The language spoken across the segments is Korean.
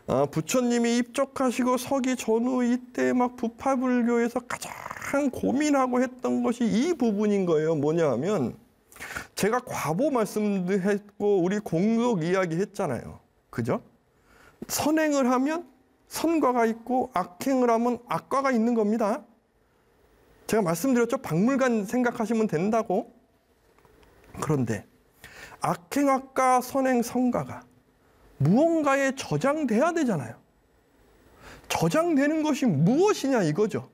부처님이 입적하시고 서기 전후 이때 막 부파불교에서 가장 고민하고 했던 것이 이 부분인 거예요. 뭐냐 하면 제가 과보 말씀도 했고 우리 공덕 이야기 했잖아요. 그죠? 선행을 하면 선과가 있고 악행을 하면 악과가 있는 겁니다. 제가 말씀드렸죠. 박물관 생각하시면 된다고. 그런데 악행, 악과, 선행, 성과가 무언가에 저장돼야 되잖아요. 저장되는 것이 무엇이냐 이거죠.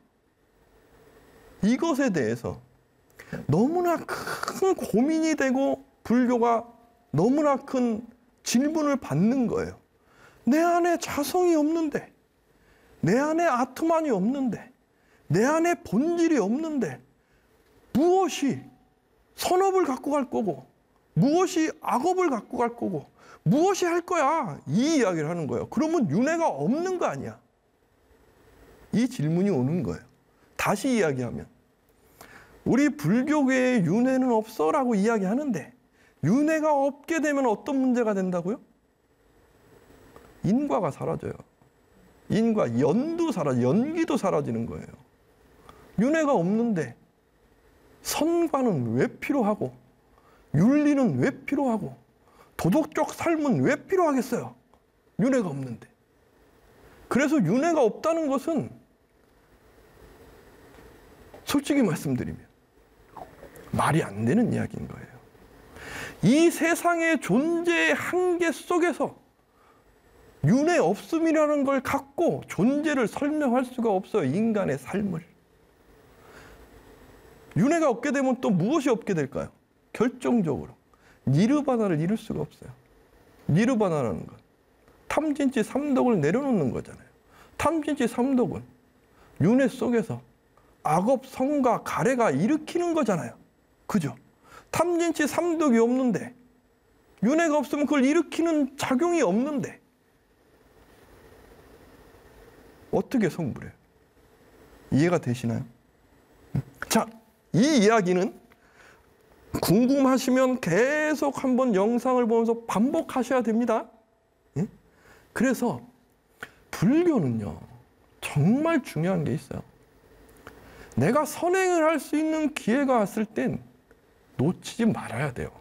이것에 대해서 너무나 큰 고민이 되고 불교가 너무나 큰 질문을 받는 거예요. 내 안에 자성이 없는데, 내 안에 아트만이 없는데, 내 안에 본질이 없는데 무엇이 선업을 갖고 갈 거고 무엇이 악업을 갖고 갈 거고 무엇이 할 거야, 이 이야기를 하는 거예요. 그러면 윤회가 없는 거 아니야. 이 질문이 오는 거예요. 다시 이야기하면 우리 불교계에 윤회는 없어 라고 이야기하는데 윤회가 없게 되면 어떤 문제가 된다고요? 인과가 사라져요. 인과, 연도 사라져, 연기도 사라지는 거예요. 윤회가 없는데 선과는 왜 필요하고 윤리는 왜 필요하고 도덕적 삶은 왜 필요하겠어요? 윤회가 없는데. 그래서 윤회가 없다는 것은 솔직히 말씀드리면 말이 안 되는 이야기인 거예요. 이 세상의 존재의 한계 속에서 윤회 없음이라는 걸 갖고 존재를 설명할 수가 없어요. 인간의 삶을. 윤회가 없게 되면 또 무엇이 없게 될까요? 결정적으로 니르바나를 이룰 수가 없어요. 니르바나라는 건 탐진치 삼독을 내려놓는 거잖아요. 탐진치 삼독은 윤회 속에서 악업, 성과, 가래가 일으키는 거잖아요. 그죠? 탐진치 삼독이 없는데 윤회가 없으면 그걸 일으키는 작용이 없는데 어떻게 성불해요? 이해가 되시나요? 자, 이 이야기는 궁금하시면 계속 한번 영상을 보면서 반복하셔야 됩니다. 그래서 불교는요, 정말 중요한 게 있어요. 내가 선행을 할 수 있는 기회가 왔을 땐 놓치지 말아야 돼요.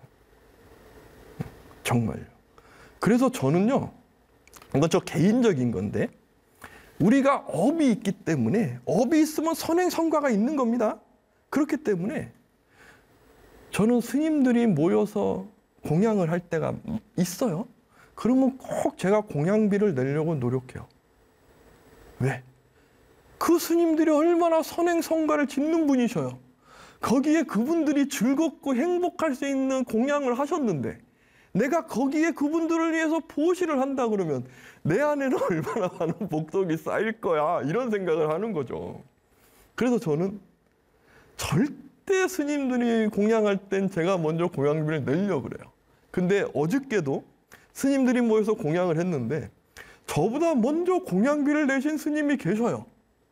정말요. 그래서 저는요, 이건 저 개인적인 건데, 우리가 업이 있기 때문에, 업이 있으면 선행, 성과가 있는 겁니다. 그렇기 때문에 저는 스님들이 모여서 공양을 할 때가 있어요. 그러면 꼭 제가 공양비를 내려고 노력해요. 왜? 그 스님들이 얼마나 선행, 성과를 짓는 분이셔요. 거기에 그분들이 즐겁고 행복할 수 있는 공양을 하셨는데 내가 거기에 그분들을 위해서 보시를 한다 그러면 내 안에는 얼마나 많은 복덕이 쌓일 거야, 이런 생각을 하는 거죠. 그래서 저는 절대 스님들이 공양할 땐 제가 먼저 공양비를 내려고 그래요. 근데 어저께도 스님들이 모여서 공양을 했는데 저보다 먼저 공양비를 내신 스님이 계셔요.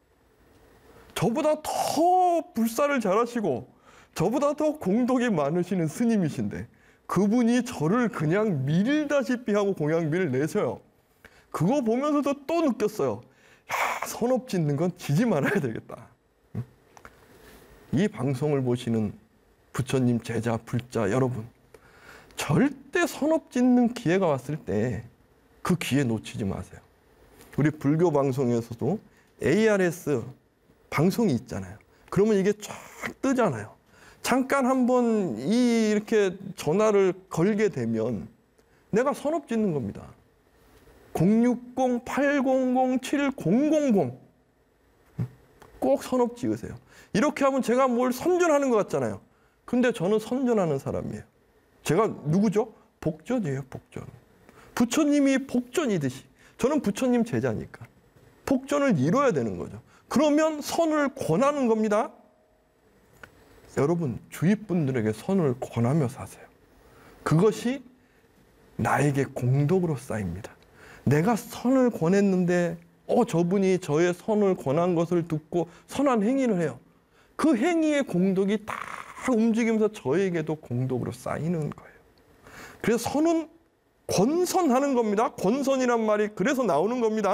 저보다 더 불사를 잘하시고 저보다 더 공덕이 많으시는 스님이신데 그분이 저를 그냥 밀다시피 하고 공양비를 내셔요. 그거 보면서도 또 느꼈어요. 야, 선업 짓는 건 지지 말아야 되겠다. 이 방송을 보시는 부처님 제자, 불자 여러분, 절대 선업 짓는 기회가 왔을 때 그 기회 놓치지 마세요. 우리 불교 방송에서도 ARS 방송이 있잖아요. 그러면 이게 쫙 뜨잖아요. 잠깐 한번 이렇게 전화를 걸게 되면 내가 선업 짓는 겁니다. 060-800-7000 꼭 선업 찍으세요. 이렇게 하면 제가 뭘 선전하는 것 같잖아요. 근데 저는 선전하는 사람이에요. 제가 누구죠? 복전이에요, 복전. 부처님이 복전이듯이 저는 부처님 제자니까 복전을 이뤄야 되는 거죠. 그러면 선을 권하는 겁니다. 여러분, 주위 분들에게 선을 권하며 사세요. 그것이 나에게 공덕으로 쌓입니다. 내가 선을 권했는데 저분이 저의 선을 권한 것을 듣고 선한 행위를 해요. 그 행위의 공덕이 다 움직이면서 저에게도 공덕으로 쌓이는 거예요. 그래서 선은 권선하는 겁니다. 권선이란 말이 그래서 나오는 겁니다.